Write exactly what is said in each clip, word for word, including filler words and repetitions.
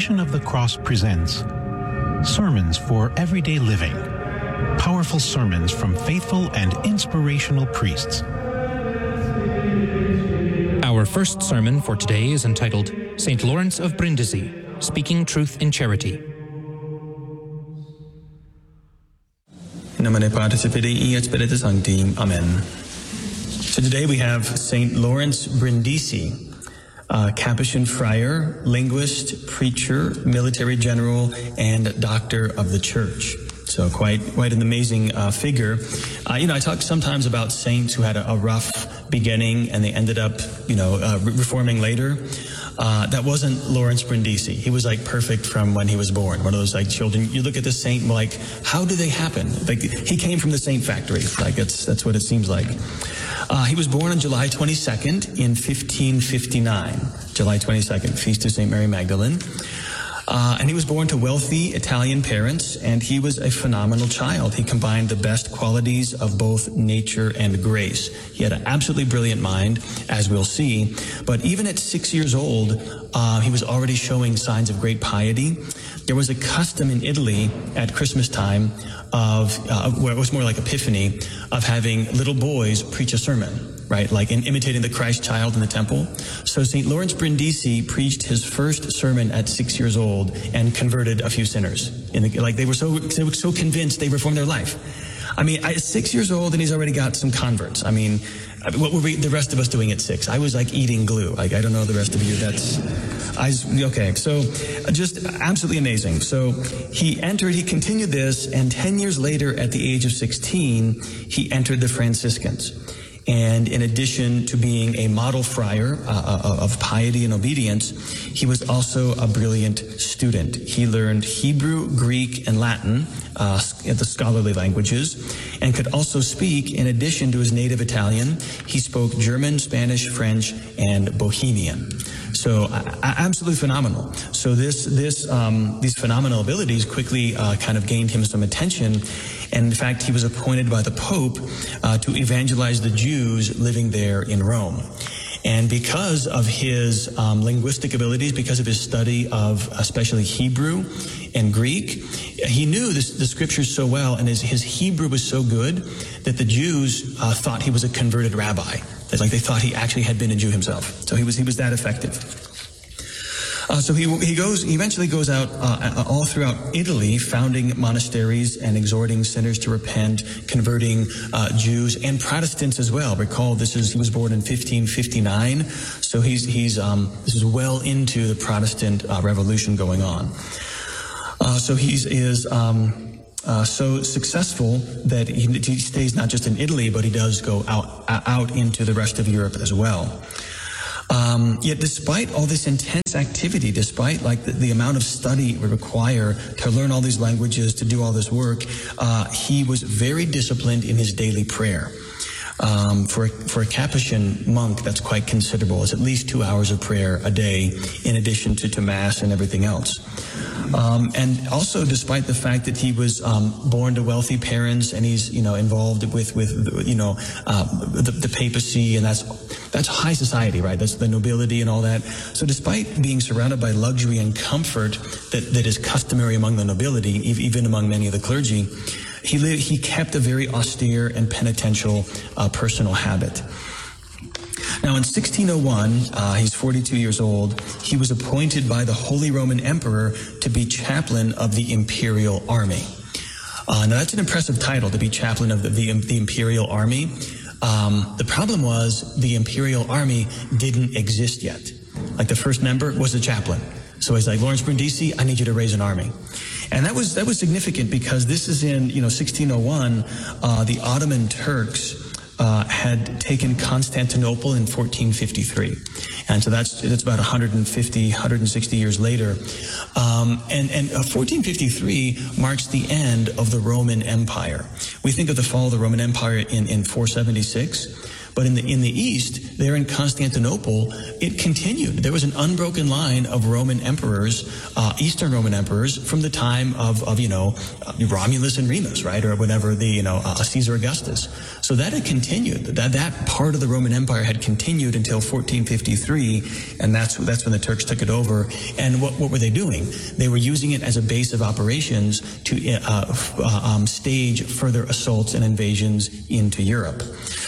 Passion of the Cross presents Sermons for Everyday Living. Powerful sermons from faithful and inspirational priests. Our first sermon for today is entitled Saint Lawrence of Brindisi, Speaking Truth in Charity. In nomine Patris et Filii et Spiritus Sancti. Amen. So today we have Saint Lawrence Brindisi, a Capuchin friar, linguist, preacher, military general, and doctor of the Church. So quite quite an amazing uh, figure. Uh, you know, I talk sometimes about saints who had a, a rough beginning and they ended up, you know, uh, reforming later. Uh, that wasn't Lawrence Brindisi. He was like perfect from when he was born. One of those like children. You look at the saint and like, how do they happen? Like he came from the saint factory. Like that's that's what it seems like. Uh, he was born on July twenty-second in fifteen fifty-nine. July twenty-second, feast of Saint Mary Magdalene. Uh, and he was born to wealthy Italian parents, and he was a phenomenal child. He combined the best qualities of both nature and grace. He had an absolutely brilliant mind, as we'll see. But even at six years old, uh, he was already showing signs of great piety. There was a custom in Italy at Christmas time of, uh, where it was more like Epiphany, of having little boys preach a sermon. Right, like in imitating the Christ child in the temple. So Saint Lawrence Brindisi preached his first sermon at six years old and converted a few sinners. In the, like they were so they were so convinced they reformed their life. I mean, at six years old and he's already got some converts. I mean, what were we, the rest of us doing at six? I was like eating glue. Like I don't know the rest of you. That's I okay. So just absolutely amazing. So he entered. He continued this, and ten years later, at the age of sixteen, he entered the Franciscans. And in addition to being a model friar uh, of piety and obedience, he was also a brilliant student. He learned Hebrew, Greek, and Latin, uh, the scholarly languages, and could also speak, in addition to his native Italian, he spoke German, Spanish, French, and Bohemian. So uh, absolutely phenomenal. So this, this, um, these phenomenal abilities quickly uh, kind of gained him some attention. And in fact, he was appointed by the Pope uh, to evangelize the Jews living there in Rome. And because of his um, linguistic abilities, because of his study of especially Hebrew and Greek, he knew this, the scriptures so well, and his, his Hebrew was so good that the Jews uh, thought he was a converted rabbi. That, like they thought he actually had been a Jew himself. So he was he was that effective. Uh, so he he goes he eventually goes out uh, all throughout Italy, founding monasteries and exhorting sinners to repent, converting uh, Jews and Protestants as well. Recall, this is he was born in fifteen fifty-nine, so he's he's um, this is well into the Protestant uh, Revolution going on. Uh, so he's is. Um, Uh, so successful that he, he stays not just in Italy, but he does go out out into the rest of Europe as well. Um, yet despite all this intense activity, despite like the, the amount of study it would require to learn all these languages, to do all this work, uh, he was very disciplined in his daily prayer. Um, for, a, for a Capuchin monk, that's quite considerable. It's at least two hours of prayer a day in addition to, to Mass and everything else. Um, and also, despite the fact that he was um, born to wealthy parents and he's, you know, involved with, with you know, uh, the, the papacy, and that's that's high society, right? That's the nobility and all that. So despite being surrounded by luxury and comfort that, that is customary among the nobility, even among many of the clergy, He lived, he kept a very austere and penitential uh, personal habit. Now, in sixteen oh one, uh, he's forty-two years old, he was appointed by the Holy Roman Emperor to be chaplain of the Imperial Army. Uh, now, that's an impressive title, to be chaplain of the, the, the Imperial Army. Um, the problem was the Imperial Army didn't exist yet. Like the first member was a chaplain. So he's like, Lawrence Brindisi, I need you to raise an army. And that was that was significant because this is in, you know, sixteen oh one, uh, the Ottoman Turks uh, had taken Constantinople in fourteen fifty-three. And so that's that's about one hundred fifty, one hundred sixty years later. Um, and and uh, fourteen fifty-three marks the end of the Roman Empire. We think of the fall of the Roman Empire in, in four seventy-six. But in the in the East, there in Constantinople, it continued. There was an unbroken line of Roman emperors, uh, Eastern Roman emperors, from the time of, of you know, Romulus and Remus, right, or whatever, the, you know, uh, Caesar Augustus. So that had continued. That that part of the Roman Empire had continued until fourteen fifty-three, and that's that's when the Turks took it over. And what what were they doing? They were using it as a base of operations to uh, uh, um, stage further assaults and invasions into Europe.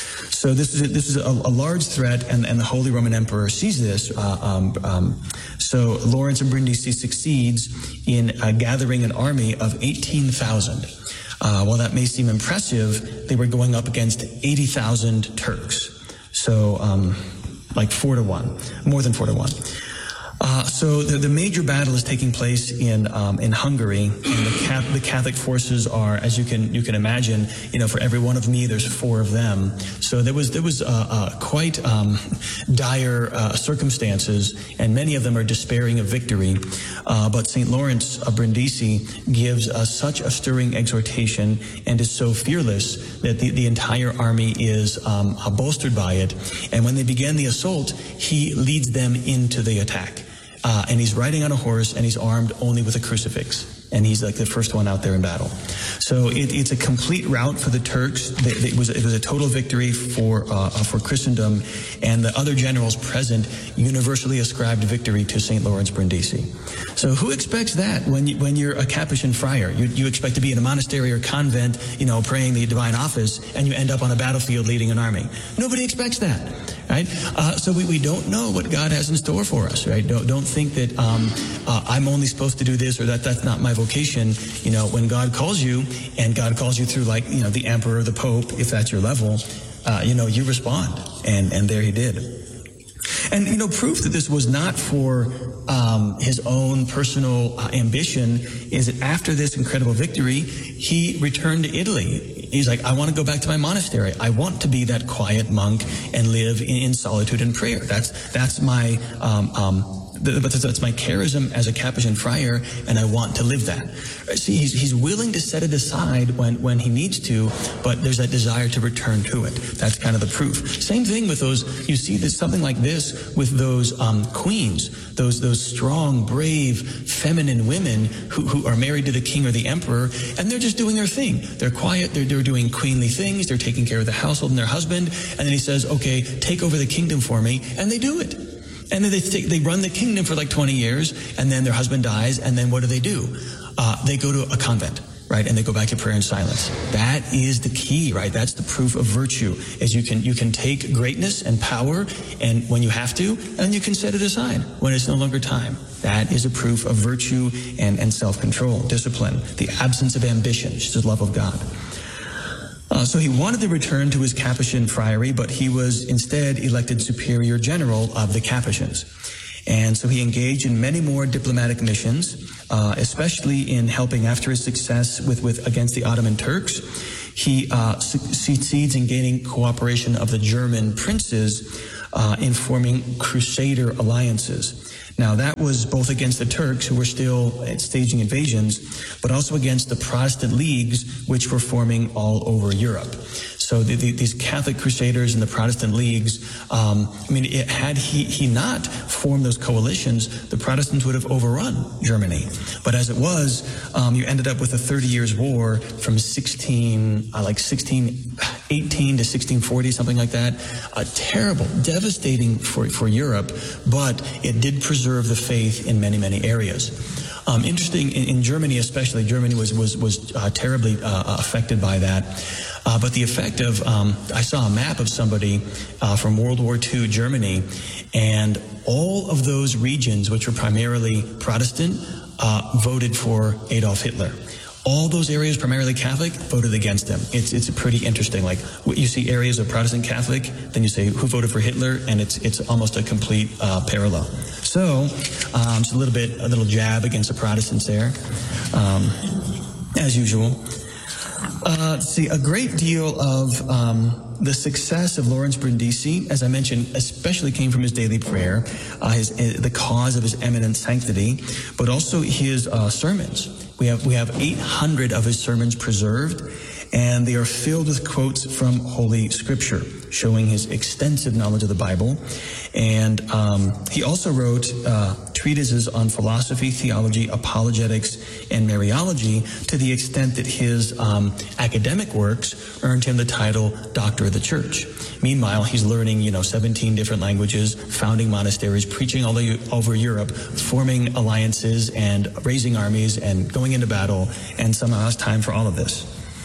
So this is a, this is a, a large threat, and, and the Holy Roman Emperor sees this. Uh, um, um, so Lawrence of Brindisi succeeds in uh, gathering an army of eighteen thousand. Uh, while that may seem impressive, they were going up against eighty thousand Turks. So um, like four to one, more than four to one. Uh, so the, the major battle is taking place in um, in Hungary, and the, Catholic, the Catholic forces are, as you can you can imagine, you know, for every one of me, there's four of them. So there was there was uh, uh, quite um, dire uh, circumstances, and many of them are despairing of victory. Uh, but Saint Lawrence of Brindisi gives uh, such a stirring exhortation and is so fearless that the, the entire army is um, uh, bolstered by it. And when they begin the assault, he leads them into the attack. Uh, and he's riding on a horse, and he's armed only with a crucifix. And he's like the first one out there in battle. So it, it's a complete rout for the Turks. It, it was it was a total victory for uh, for Christendom, and the other generals present universally ascribed victory to Saint Lawrence Brindisi. So who expects that when you, when you're a Capuchin friar? You, you expect to be in a monastery or convent, you know, praying the divine office, and you end up on a battlefield leading an army. Nobody expects that, right? Uh, so we, we don't know what God has in store for us, right? Don't don't think that um, uh, I'm only supposed to do this, or that that's not my vocation. You know, when God calls you, and God calls you through, like, you know, the emperor, the pope, if that's your level, uh, you know, you respond, and and there he did. And, you know, proof that this was not for um, his own personal uh, ambition is that after this incredible victory, he returned to Italy. He's like, I want to go back to my monastery. I want to be that quiet monk and live in, in solitude and prayer. That's that's my um, um, But that's my charism as a Capuchin friar, and I want to live that. See, he's, he's willing to set it aside when, when he needs to, but there's that desire to return to it. That's kind of the proof. Same thing with those, you see this, something like this with those um, queens, those those strong, brave, feminine women who, who are married to the king or the emperor, and they're just doing their thing. They're quiet, they're, they're doing queenly things, they're taking care of the household and their husband, and then he says, okay, take over the kingdom for me, and they do it. And then they take, they run the kingdom for like twenty years, and then their husband dies, and then what do they do? Uh, they go to a convent, right? And they go back to prayer and silence. That is the key, right? That's the proof of virtue, is you can you can take greatness and power, and when you have to, and you can set it aside when it's no longer time. That is a proof of virtue and, and self-control, discipline, the absence of ambition, just the love of God. Uh, so he wanted to return to his Capuchin friary, but he was instead elected superior general of the Capuchins. And so he engaged in many more diplomatic missions, uh, especially in helping after his success with, with against the Ottoman Turks. He uh, su- succeeds in gaining cooperation of the German princes uh, in forming crusader alliances. Now, that was both against the Turks, who were still staging invasions, but also against the Protestant leagues, which were forming all over Europe. So the, the, these Catholic crusaders and the Protestant leagues, um, I mean, it, had he, he not formed those coalitions, the Protestants would have overrun Germany. But as it was, um, you ended up with a thirty years war from sixteen, uh, like sixteen eighteen to sixteen forty, something like that. Uh, terrible, devastating for, for Europe, but it did preserve the faith in many, many areas. Um, interesting, in, in Germany especially, Germany was was was uh, terribly uh, affected by that. Uh, but the effect of, um, I saw a map of somebody uh, from World War Two Germany, and all of those regions, which were primarily Protestant, uh, voted for Adolf Hitler. All those areas, primarily Catholic, voted against him. It's it's pretty interesting. Like, you see areas of Protestant Catholic, then you say, who voted for Hitler? And it's it's almost a complete uh, parallel. So, um, just a little bit, a little jab against the Protestants there, um, as usual. Uh, let's see, a great deal of um, the success of Lawrence Brindisi, as I mentioned, especially came from his daily prayer, uh, his, uh, the cause of his eminent sanctity, but also his uh, sermons. We have we have eight hundred of his sermons preserved, And they are filled with quotes from Holy Scripture, showing his extensive knowledge of the Bible. And um, he also wrote uh, treatises on philosophy, theology, apologetics, and Mariology, to the extent that his um, academic works earned him the title Doctor of the Church. Meanwhile, he's learning, you know, seventeen different languages, founding monasteries, preaching all over Europe, forming alliances and raising armies and going into battle, and somehow has time for all of this.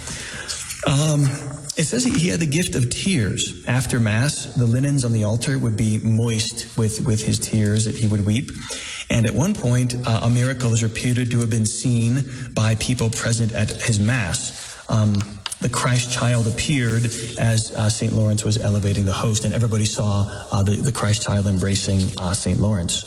Um, it says he had the gift of tears. After Mass, the linens on the altar would be moist with, with his tears that he would weep. And at one point, uh, a miracle is reputed to have been seen by people present at his Mass. Um, the Christ child appeared as uh, Saint Lawrence was elevating the host, and everybody saw uh, the, the Christ child embracing uh, Saint Lawrence.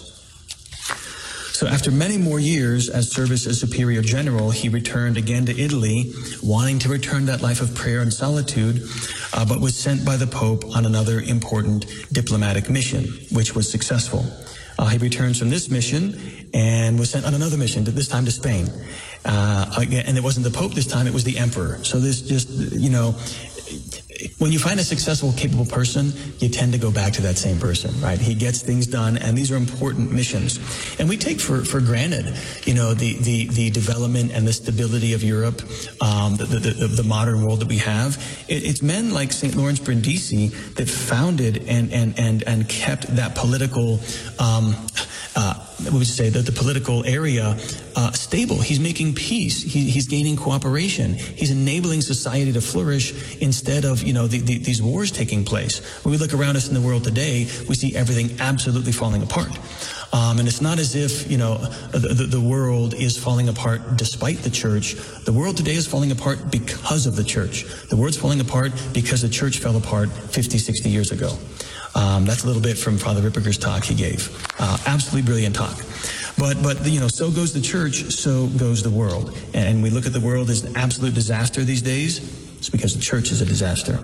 So after many more years as service as Superior General, he returned again to Italy, wanting to return to that life of prayer and solitude, uh, but was sent by the Pope on another important diplomatic mission, which was successful. Uh, he returns from this mission and was sent on another mission, this time to Spain. Uh, again, and it wasn't the Pope this time, it was the Emperor. So this just, you know, when you find a successful, capable person, you tend to go back to that same person, right? He gets things done, and these are important missions. And we take for, for granted, you know, the, the, the development and the stability of Europe, um, the, the, the, the modern world that we have. It, it's men like Saint Lawrence Brindisi that founded and, and, and, and kept that political, um, uh, what would you say, the, the political area uh, stable. He's making peace. He, he's gaining cooperation. He's enabling society to flourish instead of, you know, the, the, these wars taking place. When we look around us in the world today, we see everything absolutely falling apart. Um, and it's not as if, you know, the, the, the world is falling apart despite the church. The world today is falling apart because of the church. The world's falling apart because the church fell apart fifty, sixty years ago. Um, that's a little bit from Father Ripperger's talk he gave. Uh, absolutely brilliant talk. But, but you know, so goes the church, so goes the world. And we look at the world as an absolute disaster these days. It's because the church is a disaster.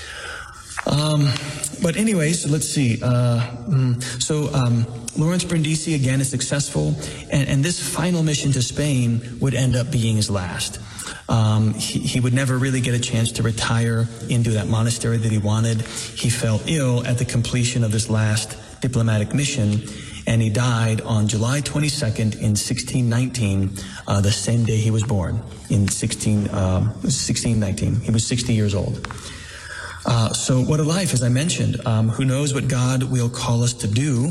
Um, but anyways, let's see. Uh, so um, Lawrence Brindisi, again, is successful. And, and this final mission to Spain would end up being his last. Um, he, he would never really get a chance to retire into that monastery that he wanted. He fell ill at the completion of this last diplomatic mission, and he died on July twenty-second in sixteen nineteen, uh, the same day he was born, in sixteen, uh, sixteen nineteen. He was sixty years old. Uh, so what a life, as I mentioned. Um, who knows what God will call us to do,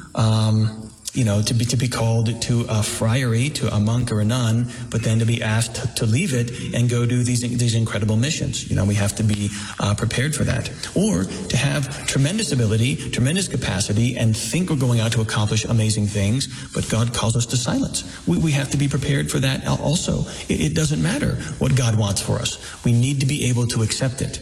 um, you know, to be to be called to a friary, to a monk or a nun, but then to be asked to, to leave it and go do these these incredible missions. You know, we have to be uh, prepared for that. Or to have tremendous ability, tremendous capacity, and think we're going out to accomplish amazing things, but God calls us to silence. We, we have to be prepared for that also. It, it doesn't matter what God wants for us. We need to be able to accept it.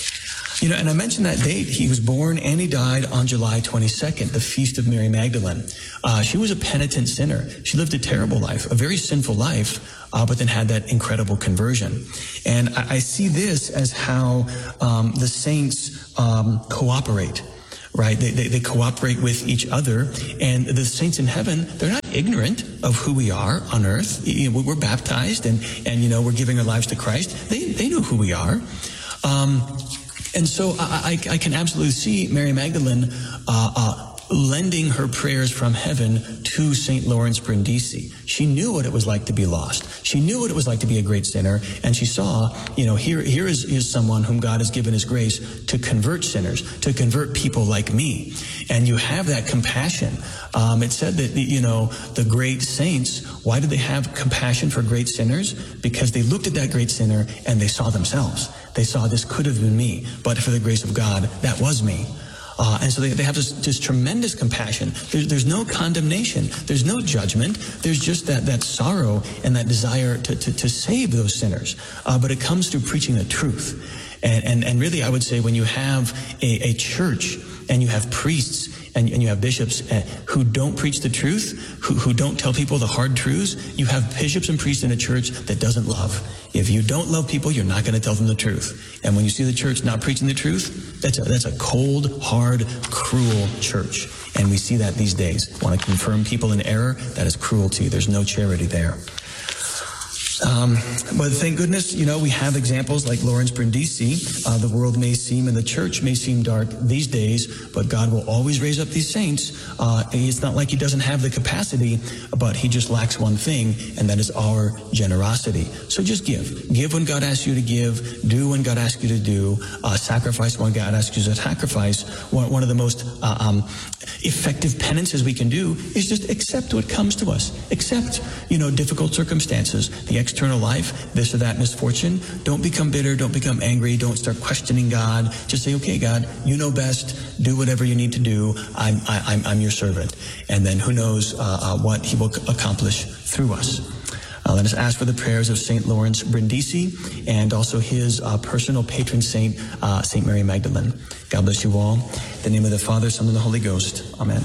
You know, and I mentioned that date. He was born and he died on July twenty-second, the feast of Mary Magdalene. Uh, she was a penitent sinner. She lived a terrible life, a very sinful life, uh, but then had that incredible conversion. And I, I see this as how um, the saints um, cooperate. Right? They, they, they cooperate with each other. And the saints in heaven, they're not ignorant of who we are on earth. You know, we're baptized and, and, you know, we're giving our lives to Christ. They, they know who we are. Um, and so I, I, I can absolutely see Mary Magdalene, uh, uh, lending her prayers from heaven to Saint Lawrence Brindisi. She knew what it was like to be lost. She knew what it was like to be a great sinner, and she saw, you know, here, here is, is someone whom God has given his grace to convert sinners, to convert people like me. And you have that compassion. Um, it said that, you know, the great saints, why did they have compassion for great sinners? Because they looked at that great sinner and they saw themselves. They saw, this could have been me, but for the grace of God, that was me. Uh, and so they, they have this, this tremendous compassion. There's, there's no condemnation. There's no judgment. There's just that, that sorrow and that desire to, to, to save those sinners. Uh, but it comes through preaching the truth. And, and, and really, I would say when you have a, a church and you have priests and, and you have bishops uh, who don't preach the truth, who, who don't tell people the hard truths, you have bishops and priests in a church that doesn't love. If you don't love people, you're not going to tell them the truth. And when you see the church not preaching the truth, that's a, that's a cold, hard, cruel church. And we see that these days. Want to confirm people in error? That is cruelty. There's no charity there. Um, but thank goodness, you know, we have examples like Lawrence Brindisi. Uh, the world may seem and the church may seem dark these days, but God will always raise up these saints. Uh, it's not like he doesn't have the capacity, but he just lacks one thing, and that is our generosity. So just give. Give when God asks you to give. Do when God asks you to do. Uh, sacrifice when God asks you to sacrifice. One, one of the most uh, um, effective penances we can do is just accept what comes to us. Accept, you know, difficult circumstances, the external life, this or that misfortune. Don't become bitter. Don't become angry. Don't start questioning God. Just say, okay, God, you know best. Do whatever you need to do. I'm, I, I'm, I'm your servant. And then who knows uh, uh, what he will accomplish through us. Uh, let us ask for the prayers of Saint Lawrence Brindisi and also his uh, personal patron saint, uh, Saint Mary Magdalene. God bless you all. In the name of the Father, Son, and the Holy Ghost. Amen.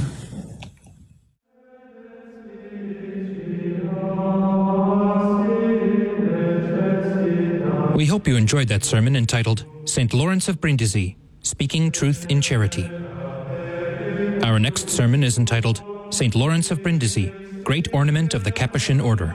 We hope you enjoyed that sermon entitled Saint Lawrence of Brindisi, Speaking Truth in Charity. Our next sermon is entitled Saint Lawrence of Brindisi, Great Ornament of the Capuchin Order.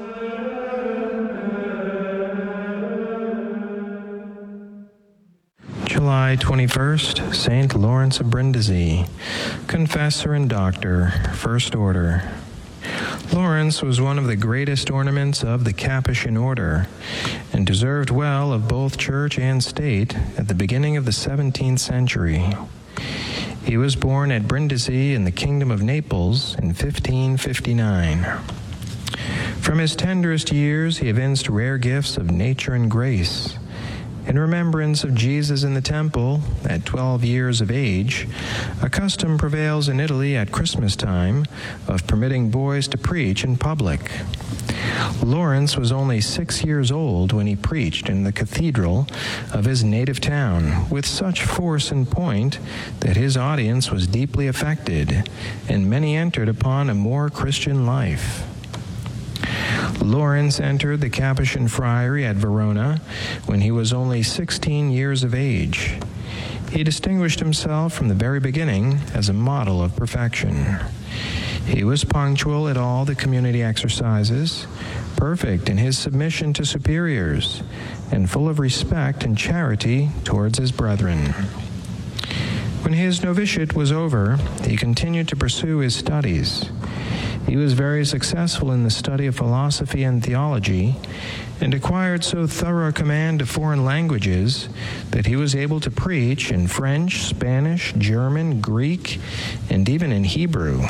July twenty-first, Saint Lawrence of Brindisi, Confessor and Doctor, First Order. Lawrence was one of the greatest ornaments of the Capuchin Order, and deserved well of both church and state at the beginning of the seventeenth century. He was born at Brindisi in the Kingdom of Naples in fifteen fifty-nine. From his tenderest years, he evinced rare gifts of nature and grace. In remembrance of Jesus in the temple, at twelve years of age, a custom prevails in Italy at Christmas time of permitting boys to preach in public. Lawrence was only six years old when he preached in the cathedral of his native town with such force and point that his audience was deeply affected, and many entered upon a more Christian life. Lawrence entered the Capuchin friary at Verona when he was only sixteen years of age. He distinguished himself from the very beginning as a model of perfection. He was punctual at all the community exercises, perfect in his submission to superiors, and full of respect and charity towards his brethren. When his novitiate was over, he continued to pursue his studies. He was very successful in the study of philosophy and theology, and acquired so thorough a command of foreign languages that he was able to preach in French, Spanish, German, Greek, and even in Hebrew.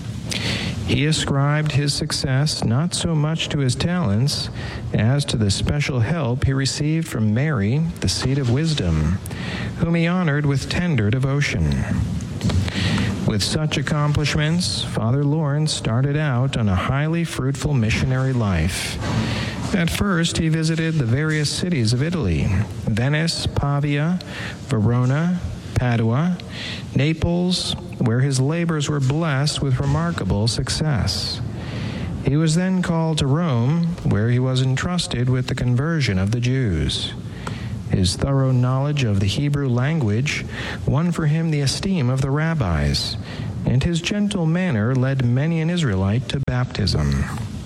He ascribed his success not so much to his talents as to the special help he received from Mary, the seat of wisdom, whom he honored with tender devotion. With such accomplishments, Father Lawrence started out on a highly fruitful missionary life. At first, he visited the various cities of Italy: Venice, Pavia, Verona, Padua, Naples, where his labors were blessed with remarkable success. He was then called to Rome, where he was entrusted with the conversion of the Jews. His thorough knowledge of the Hebrew language won for him the esteem of the rabbis, and his gentle manner led many an Israelite to baptism.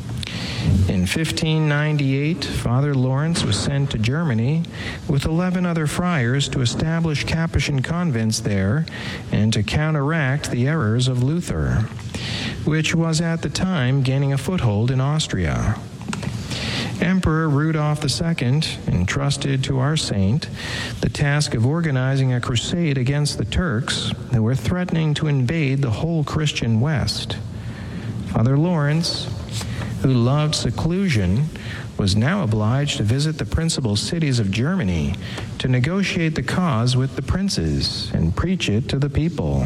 In fifteen ninety-eight, Father Lawrence was sent to Germany with eleven other friars to establish Capuchin convents there and to counteract the errors of Luther, which was at the time gaining a foothold in Austria. Emperor Rudolph the Second entrusted to our saint the task of organizing a crusade against the Turks who were threatening to invade the whole Christian West. Father Lawrence, who loved seclusion, was now obliged to visit the principal cities of Germany to negotiate the cause with the princes and preach it to the people.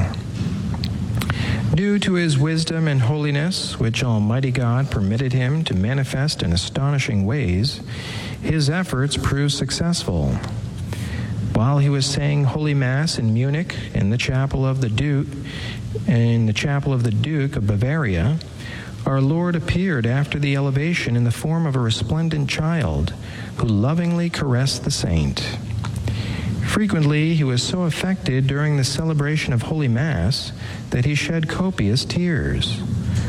Due to his wisdom and holiness, which Almighty God permitted him to manifest in astonishing ways, his efforts proved successful. While he was saying Holy Mass in Munich in the chapel of the Duke, in the chapel of the Duke of Bavaria, our Lord appeared after the elevation in the form of a resplendent child who lovingly caressed the saint. Frequently, he was so affected during the celebration of Holy Mass that he shed copious tears.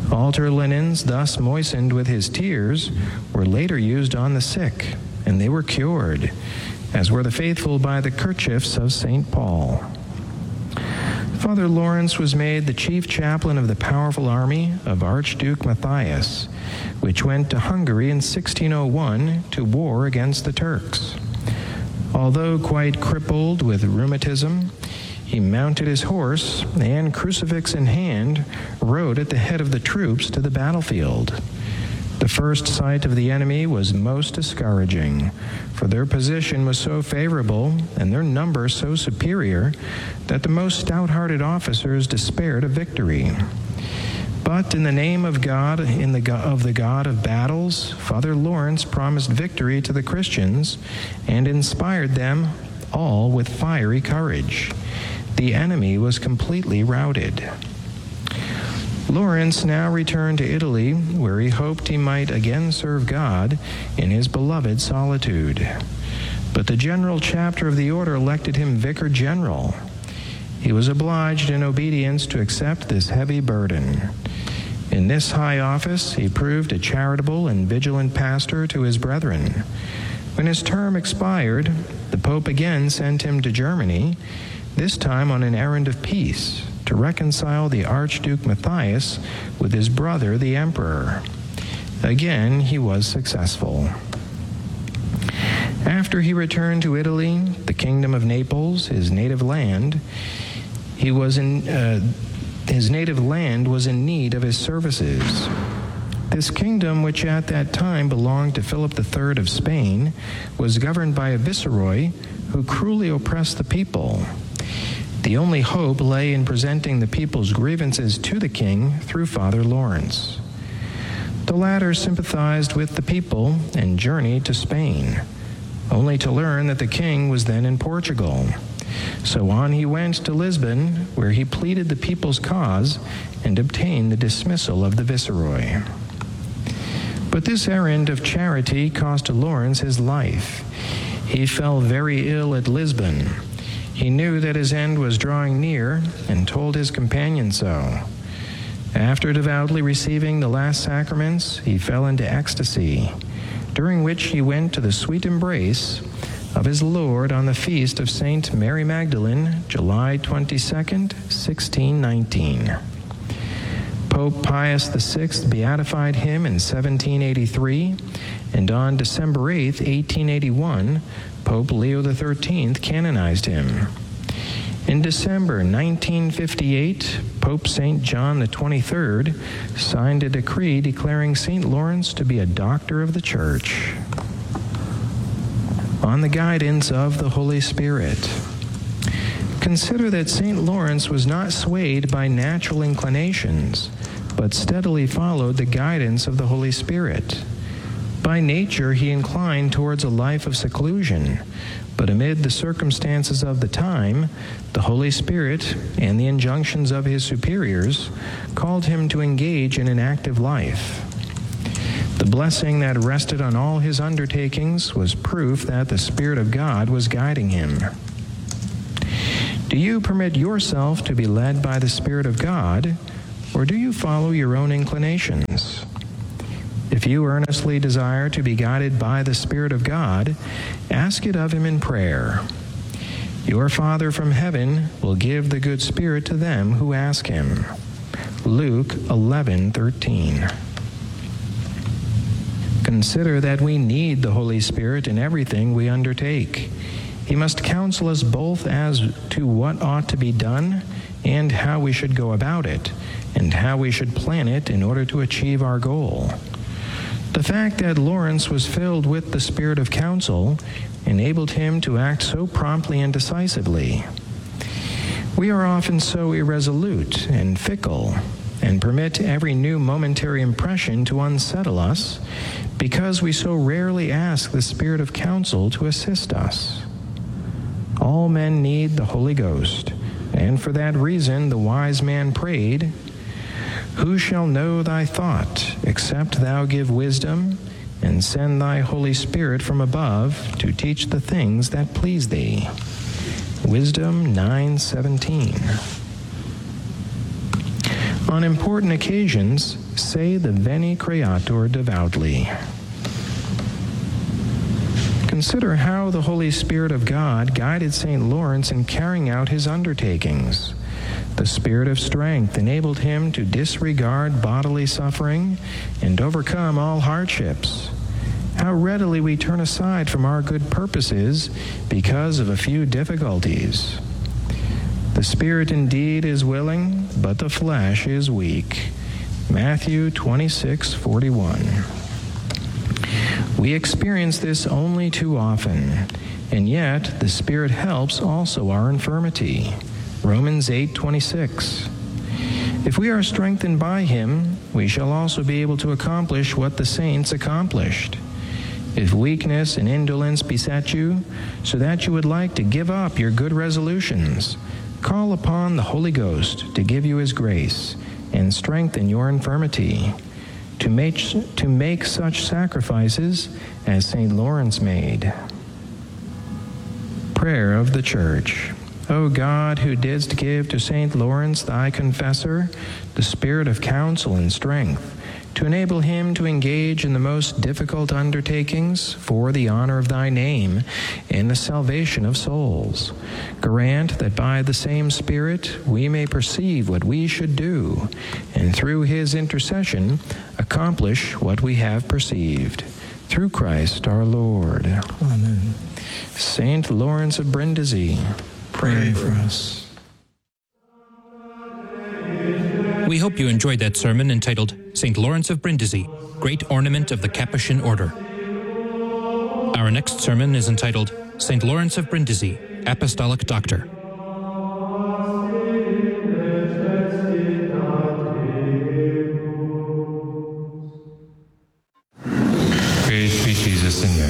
Altar linens, thus moistened with his tears, were later used on the sick, and they were cured, as were the faithful by the kerchiefs of Saint Paul. Father Lawrence was made the chief chaplain of the powerful army of Archduke Matthias, which went to Hungary in sixteen oh one to war against the Turks. Although quite crippled with rheumatism, he mounted his horse and, crucifix in hand, rode at the head of the troops to the battlefield. The first sight of the enemy was most discouraging, for their position was so favorable and their number so superior that the most stout-hearted officers despaired of victory. But in the name of God, in the of the God of battles, Father Lawrence promised victory to the Christians and inspired them all with fiery courage. The enemy was completely routed. Lawrence now returned to Italy, where he hoped he might again serve God in his beloved solitude. But the general chapter of the order elected him vicar general. He was obliged in obedience to accept this heavy burden. In this high office, he proved a charitable and vigilant pastor to his brethren. When his term expired, the Pope again sent him to Germany, this time on an errand of peace, to reconcile the Archduke Matthias with his brother, the Emperor. Again, he was successful. After he returned to Italy, the Kingdom of Naples, his native land, he was in uh, his native land was in need of his services. This kingdom, which at that time belonged to Philip the Third of Spain, was governed by a viceroy who cruelly oppressed the people. The only hope lay in presenting the people's grievances to the king through Father Lawrence. The latter sympathized with the people and journeyed to Spain, only to learn that the king was then in Portugal. So on he went to Lisbon, where he pleaded the people's cause and obtained the dismissal of the viceroy. But this errand of charity cost Lawrence his life. He fell very ill at Lisbon. He knew that his end was drawing near and told his companion so. After devoutly receiving the last sacraments, he fell into ecstasy, during which he went to the sweet embrace of his Lord on the feast of Saint Mary Magdalene, July twenty-second, sixteen nineteen. Pope Pius the Sixth beatified him in seventeen eighty-three, and on December eighth, eighteen eighty-one, Pope Leo the Thirteenth canonized him. In December nineteen fifty-eight, Pope Saint John the Twenty-third signed a decree declaring Saint Lawrence to be a doctor of the Church. On the guidance of the Holy Spirit. Consider that Saint Lawrence was not swayed by natural inclinations, but steadily followed the guidance of the Holy Spirit. By nature, he inclined towards a life of seclusion, but amid the circumstances of the time, the Holy Spirit and the injunctions of his superiors called him to engage in an active life. The blessing that rested on all his undertakings was proof that the Spirit of God was guiding him. Do you permit yourself to be led by the Spirit of God, or do you follow your own inclinations? If you earnestly desire to be guided by the Spirit of God, ask it of him in prayer. Your Father from heaven will give the good Spirit to them who ask him. Luke eleven thirteen. Consider that we need the Holy Spirit in everything we undertake. He must counsel us both as to what ought to be done and how we should go about it, and how we should plan it in order to achieve our goal. The fact that Lawrence was filled with the spirit of counsel enabled him to act so promptly and decisively. We are often so irresolute and fickle, and permit every new momentary impression to unsettle us, because we so rarely ask the Spirit of counsel to assist us. All men need the Holy Ghost, and for that reason the wise man prayed, "Who shall know thy thought, except thou give wisdom, and send thy Holy Spirit from above to teach the things that please thee?" Wisdom nine seventeen. On important occasions, say the Veni Creator devoutly. Consider how the Holy Spirit of God guided Saint Lawrence in carrying out his undertakings. The Spirit of strength enabled him to disregard bodily suffering and overcome all hardships. How readily we turn aside from our good purposes because of a few difficulties. The Spirit indeed is willing, but the flesh is weak. Matthew twenty-six forty-one. We experience this only too often, and yet the Spirit helps also our infirmity. Romans eight twenty-six. If we are strengthened by him, we shall also be able to accomplish what the saints accomplished. If weakness and indolence beset you, so that you would like to give up your good resolutions, call upon the Holy Ghost to give you his grace and strengthen your infirmity, to make, to make such sacrifices as Saint Lawrence made. Prayer of the Church. O God, who didst give to Saint Lawrence, thy confessor, the spirit of counsel and strength, to enable him to engage in the most difficult undertakings for the honor of thy name and the salvation of souls, grant that by the same Spirit we may perceive what we should do, and through his intercession accomplish what we have perceived. Through Christ our Lord. Amen. Saint Lawrence of Brindisi, pray for us. We hope you enjoyed that sermon entitled Saint Lawrence of Brindisi, Great Ornament of the Capuchin Order. Our next sermon is entitled Saint Lawrence of Brindisi, Apostolic Doctor. Praise be Jesus and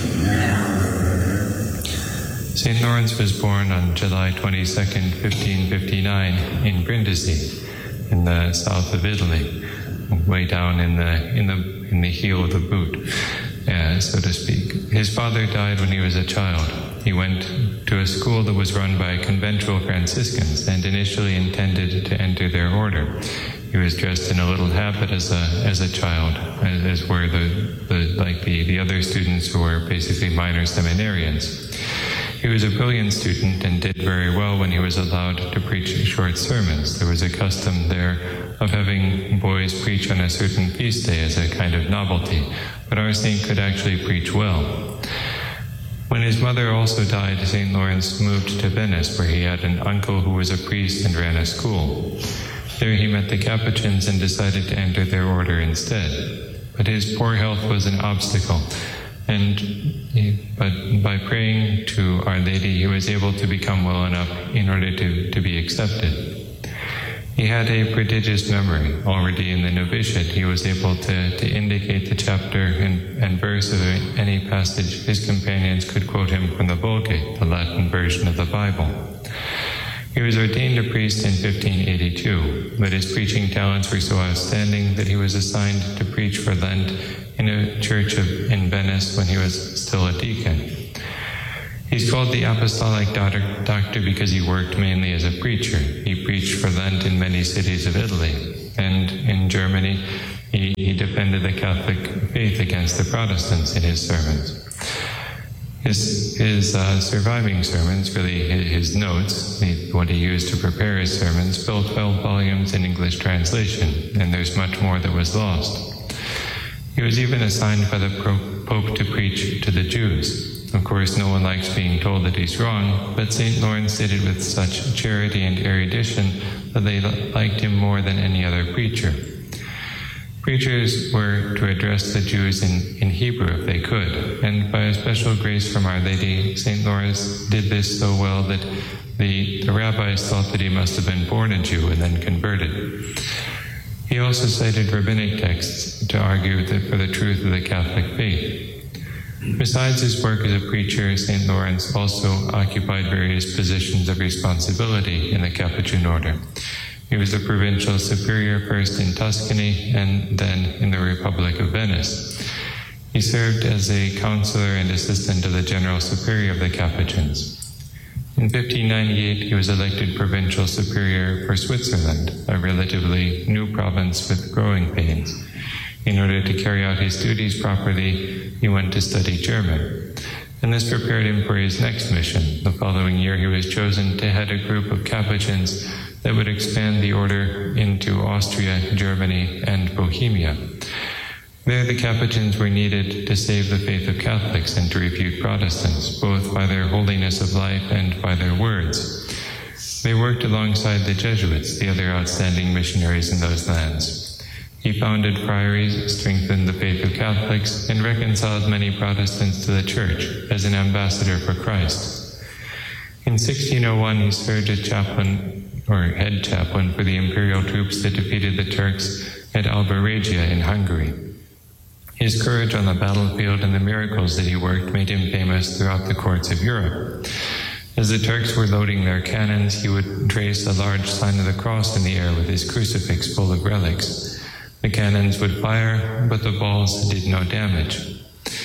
Mary. Saint Lawrence was born on July twenty-second, fifteen fifty-nine in Brindisi, in the south of Italy, way down in the in the in the heel of the boot, uh, so to speak. His father died when he was a child. He went to a school that was run by conventual Franciscans and initially intended to enter their order. He was dressed in a little habit as a as a child, as, as were the, the like the, the other students who were basically minor seminarians. He was a brilliant student and did very well when he was allowed to preach short sermons. There was a custom there of having boys preach on a certain feast day as a kind of novelty, but our saint could actually preach well. When his mother also died, Saint Lawrence moved to Venice, where he had an uncle who was a priest and ran a school. There he met the Capuchins and decided to enter their order instead. But his poor health was an obstacle, and he, but by praying to Our Lady, he was able to become well enough in order to, to be accepted. He had a prodigious memory. Already in the novitiate, he was able to, to indicate the chapter and, and verse of any passage. His companions could quote him from the Vulgate, the Latin version of the Bible. He was ordained a priest in fifteen eighty-two, but his preaching talents were so outstanding that he was assigned to preach for Lent in a church of, in Venice when he was still a deacon. He's called the Apostolic Doctor, doctor because he worked mainly as a preacher. He preached for Lent in many cities of Italy, and in Germany he, he defended the Catholic faith against the Protestants in his sermons. His, his uh, surviving sermons, really his, his notes, he, what he used to prepare his sermons, filled twelve volumes in English translation, and there's much more that was lost. He was even assigned by the Pope to preach to the Jews. Of course, no one likes being told that he's wrong, but Saint Lawrence did it with such charity and erudition that they liked him more than any other preacher. Preachers were to address the Jews in, in Hebrew if they could, and by a special grace from Our Lady, Saint Lawrence did this so well that the, the rabbis thought that he must have been born a Jew and then converted. He also cited rabbinic texts to argue that for the truth of the Catholic faith. Besides his work as a preacher, Saint Lawrence also occupied various positions of responsibility in the Capuchin order. He was the provincial superior first in Tuscany and then in the Republic of Venice. He served as a counselor and assistant to the general superior of the Capuchins. In fifteen ninety-eight, he was elected provincial superior for Switzerland, a relatively new province with growing pains. In order to carry out his duties properly, he went to study German, and this prepared him for his next mission. The following year, he was chosen to head a group of Capuchins that would expand the order into Austria, Germany, and Bohemia. There, the Capuchins were needed to save the faith of Catholics and to refute Protestants, both by their holiness of life and by their words. They worked alongside the Jesuits, the other outstanding missionaries in those lands. He founded friaries, strengthened the faith of Catholics, and reconciled many Protestants to the Church as an ambassador for Christ. In sixteen oh one, he served as chaplain, or head chaplain, for the imperial troops that defeated the Turks at Alba Regia in Hungary. His courage on the battlefield and the miracles that he worked made him famous throughout the courts of Europe. As the Turks were loading their cannons, he would trace a large sign of the cross in the air with his crucifix full of relics. The cannons would fire, but the balls did no damage.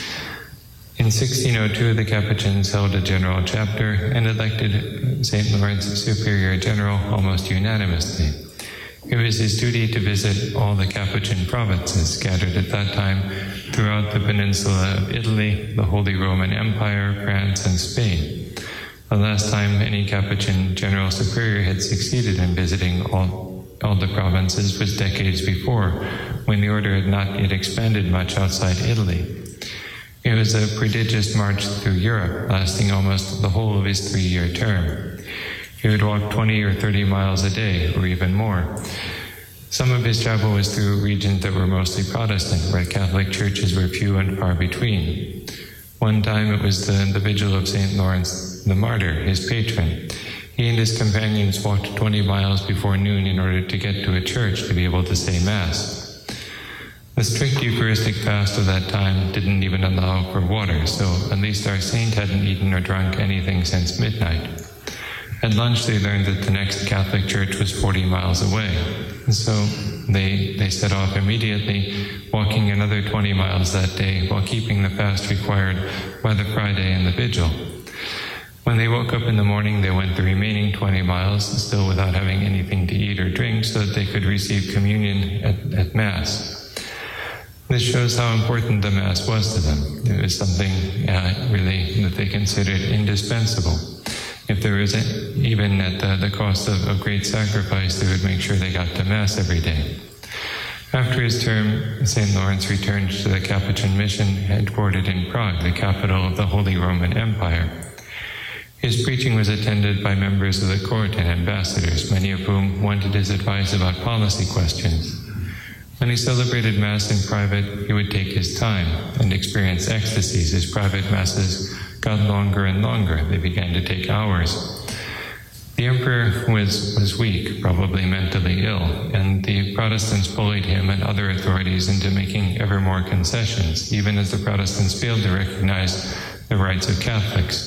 In sixteen oh two, the Capuchins held a general chapter and elected Saint Lawrence Superior General almost unanimously. It was his duty to visit all the Capuchin provinces scattered at that time throughout the peninsula of Italy, the Holy Roman Empire, France, and Spain. The last time any Capuchin General Superior had succeeded in visiting all, all the provinces was decades before, when the order had not yet expanded much outside Italy. It was a prodigious march through Europe, lasting almost the whole of his three-year term. He would walk twenty or thirty miles a day, or even more. Some of his travel was through regions that were mostly Protestant, where Catholic churches were few and far between. One time it was the, the vigil of Saint Lawrence the Martyr, his patron. He and his companions walked twenty miles before noon in order to get to a church to be able to say Mass. The strict Eucharistic fast of that time didn't even allow for water, so at least our saint hadn't eaten or drunk anything since midnight. At lunch, they learned that the next Catholic church was forty miles away. And so they, they set off immediately, walking another twenty miles that day while keeping the fast required by the Friday and the Vigil. When they woke up in the morning, they went the remaining twenty miles, still without having anything to eat or drink, so that they could receive communion at, at Mass. This shows how important the Mass was to them. It was something uh, really that they considered indispensable. If there was, a, even at the, the cost of, of great sacrifice, they would make sure they got to Mass every day. After his term, Saint Lawrence returned to the Capuchin mission headquartered in Prague, the capital of the Holy Roman Empire. His preaching was attended by members of the court and ambassadors, many of whom wanted his advice about policy questions. When he celebrated Mass in private, he would take his time and experience ecstasies. His private Masses got longer and longer. They began to take hours. The emperor was, was weak, probably mentally ill, and the Protestants bullied him and other authorities into making ever more concessions, even as the Protestants failed to recognize the rights of Catholics.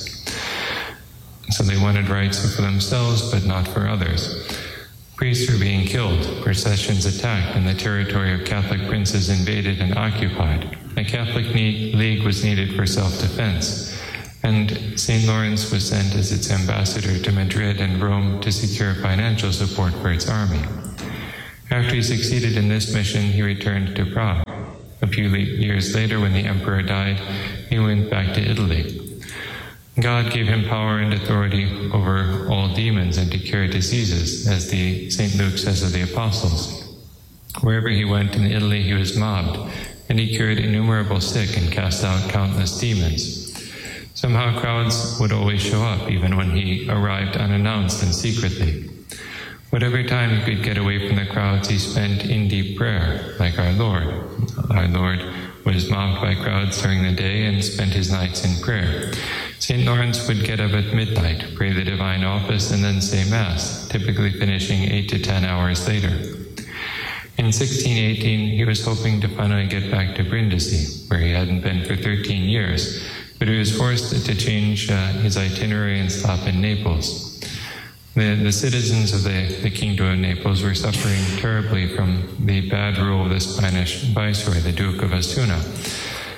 So they wanted rights for themselves, but not for others. Priests were being killed, processions attacked, and the territory of Catholic princes invaded and occupied. A Catholic League was needed for self-defense, and Saint Lawrence was sent as its ambassador to Madrid and Rome to secure financial support for its army. After he succeeded in this mission, he returned to Prague. A few years later, when the emperor died, he went back to Italy. God gave him power and authority over all demons and to cure diseases, as the Saint Luke says of the apostles. Wherever he went in Italy, he was mobbed, and he cured innumerable sick and cast out countless demons. Somehow crowds would always show up, even when he arrived unannounced and secretly. Whatever time he could get away from the crowds, he spent in deep prayer, like our Lord. Our Lord was mobbed by crowds during the day and spent his nights in prayer. Saint Lawrence would get up at midnight, pray the divine office, and then say Mass, typically finishing eight to ten hours later. In sixteen eighteen, he was hoping to finally get back to Brindisi, where he hadn't been for thirteen years, but he was forced to change uh, his itinerary and stop in Naples. The, the citizens of the, the Kingdom of Naples were suffering terribly from the bad rule of the Spanish viceroy, the Duke of Osuna.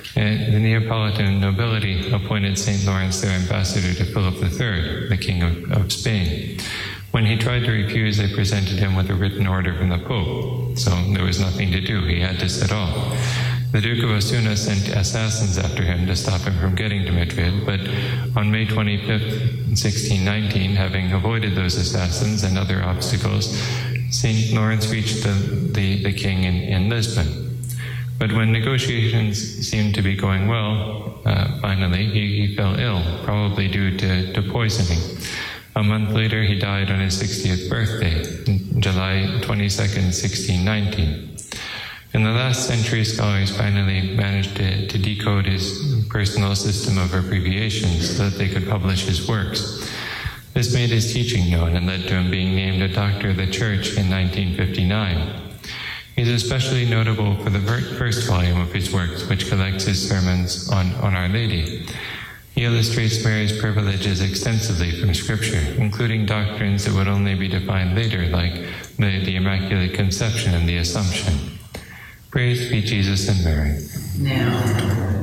And the Neapolitan nobility appointed Saint Lawrence their ambassador to Philip the Third, the King of, of Spain. When he tried to refuse, they presented him with a written order from the Pope, so there was nothing to do. He had to set off. The Duke of Osuna sent assassins after him to stop him from getting to Madrid, but on May twenty-fifth, sixteen nineteen, having avoided those assassins and other obstacles, Saint Lawrence reached the, the, the king in, in Lisbon. But when negotiations seemed to be going well, uh, finally he, he fell ill, probably due to, to poisoning. A month later, he died on his sixtieth birthday, July twenty-second, sixteen nineteen. In the last century, scholars finally managed to, to decode his personal system of abbreviations so that they could publish his works. This made his teaching known and led to him being named a doctor of the Church in nineteen fifty-nine. He is especially notable for the first volume of his works, which collects his sermons on, on Our Lady. He illustrates Mary's privileges extensively from Scripture, including doctrines that would only be defined later, like the, the Immaculate Conception and the Assumption. Praise be Jesus and Mary. Now.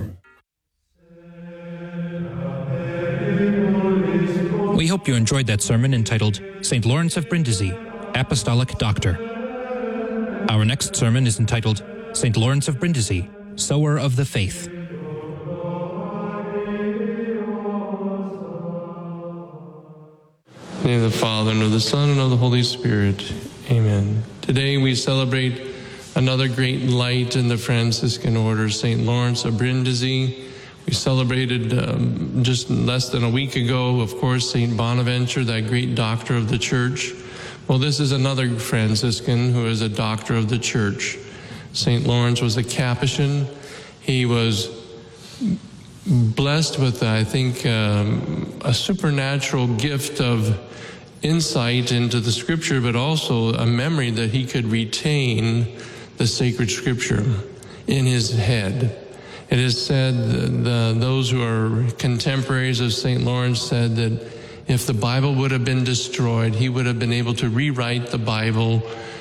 We hope you enjoyed that sermon entitled Saint Lawrence of Brindisi, Apostolic Doctor. Our next sermon is entitled Saint Lawrence of Brindisi, Sower of the Faith. In the name of the Father, and of the Son, and of the Holy Spirit. Amen. Today we celebrate another great light in the Franciscan order, Saint Lawrence of Brindisi. We celebrated um, just less than a week ago, of course, Saint Bonaventure, that great doctor of the Church. Well, this is another Franciscan who is a doctor of the Church. Saint Lawrence was a Capuchin. He was blessed with, I think, um, a supernatural gift of insight into the Scripture, but also a memory that he could retain the sacred Scripture in his head. It is said, that the, those who are contemporaries of Saint Lawrence said that if the Bible would have been destroyed, he would have been able to rewrite the Bible,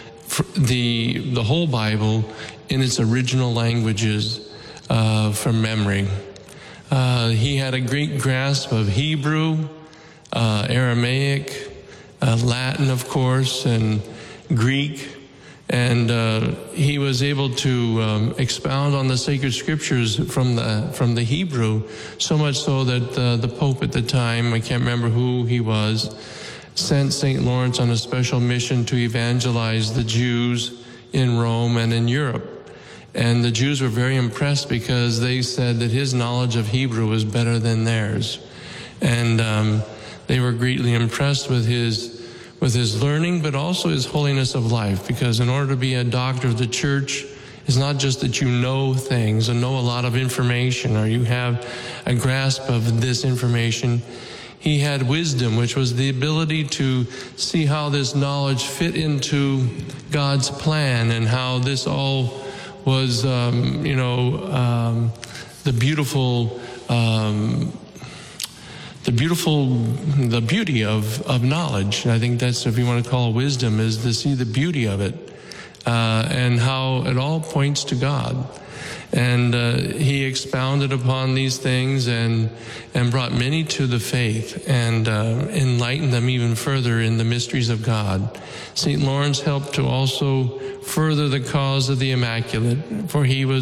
the, the whole Bible, in its original languages uh, from memory. Uh, he had a great grasp of Hebrew, uh, Aramaic, uh, Latin, of course, and Greek. And uh, he was able to um, expound on the sacred scriptures from the from the Hebrew, so much so that uh, the Pope at the time, I can't remember who he was, sent Saint Lawrence on a special mission to evangelize the Jews in Rome and in Europe. And the Jews were very impressed because they said that his knowledge of Hebrew was better than theirs. And um, they were greatly impressed with his with his learning, but also his holiness of life, because in order to be a doctor of the Church, it's not just that you know things and know a lot of information or you have a grasp of this information. He had wisdom, which was the ability to see how this knowledge fit into God's plan and how this all was, um, you know, um, the beautiful um The beautiful, the beauty of, of knowledge. I think that's, if you want to call it wisdom, is to see the beauty of it uh, and how it all points to God. And uh, he expounded upon these things and and brought many to the faith and uh, enlightened them even further in the mysteries of God. Saint Lawrence helped to also further the cause of the Immaculate, for he was